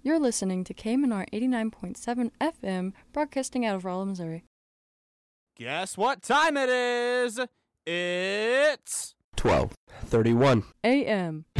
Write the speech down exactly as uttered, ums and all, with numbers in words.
You're listening to K M N R eighty-nine point seven F M, broadcasting out of Rolla, Missouri. Guess what time it is? It's twelve thirty-one A M